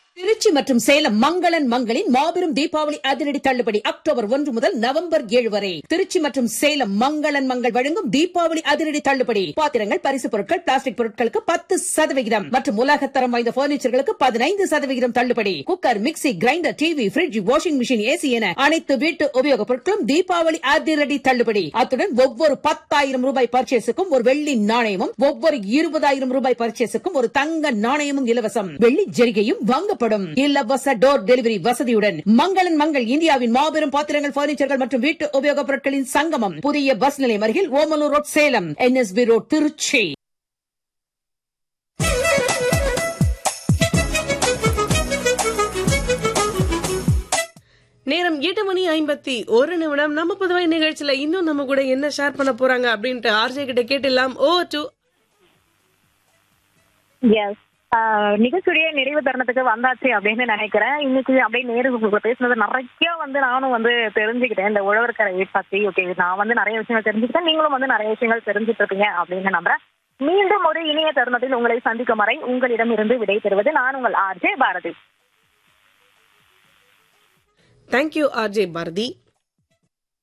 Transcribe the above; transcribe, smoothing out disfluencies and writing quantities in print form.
திருச்சி மற்றும் சேலம் மங்களன் மங்களின் மாபெரும் தீபாவளி அதிரடி தள்ளுபடி அக்டோபர் 1 முதல் நவம்பர் 7 வரை. திருச்சி மற்றும் சேலம் மங்களன் மங்கள் வழங்கும் தீபாவளி அதிரடி தள்ளுபடி. பாத்திரங்கள், பரிசு பொருட்கள், பிளாஸ்டிக் பொருட்களுக்கு 10% மற்றும் உலகத்தரம் வாய்ந்த பர்னிச்சர்களுக்கு 15% தள்ளுபடி. Cooker, mixie, grinder, TV, bridge, washing machine, AC என அனைத்து வீட்டு உபயோகப் பொருட்களும் தீபாவளி அதிரடி தள்ளுபடி. அத்துடன் ஒவ்வொரு 10,000 ரூபாய் பர்ச்சேஸுக்கும் ஒரு வெள்ளி நாணயமும், ஒவ்வொரு 20,000 ரூபாய் பர்ச்சேஸுக்கும் ஒரு தங்க நாணயமும் இலவசம். வெள்ளி ஜரிகையும் வாங்கப்படும். இலவச டோர் டெலிவரி வசதியுடன் மங்களன் மங்கள் இந்தியாவின் மாபெரும் பாத்திரங்கள், பர்னிச்சர்கள் மற்றும் வீட்டு உபயோகப் பொருட்களின் சங்கமம். புதிய பஸ் நிலையம் அருகில் Omalur road, Salem. NSB road, Trichy. நேரம் 8:51. நம்ம பொதுவாக நிகழ்ச்சியில இன்னும் நம்ம கூட என்ன ஷேர் பண்ண போறாங்க அப்படின்ட்டு ஆர்ஜே கிட்ட கேட்டுலாம். நிகழ்ச்சியுடைய நிறைவு தருணத்துக்கு வந்தாச்சு அப்படின்னு நினைக்கிறேன். இன்னைக்கு அப்படியே நேரு பேசுனது நிறைய நானும் தெரிஞ்சுக்கிட்டேன் இந்த உழவர்கரை பத்தி. ஓகே, நான் நிறைய விஷயங்கள் தெரிஞ்சுக்கிட்டேன், நீங்களும் நிறைய விஷயங்கள் தெரிஞ்சுட்டு இருப்பீங்க அப்படின்னு நம்புறேன். மீண்டும் ஒரு இனிய தருணத்தில் உங்களை சந்திக்கும் வரை உங்களிடம் இருந்து விடை பெறுவது நான் உங்கள் RJ Bharathi. Thank you RJ Bharathi.